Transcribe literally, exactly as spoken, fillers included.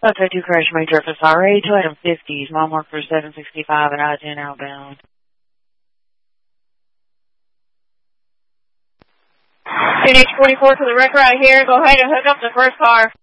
That's a two crash major F S R A, two item fifties, mile mark for seven sixty-five at I ten outbound. N H forty-four to the wreck right here. Go ahead and hook up the first car.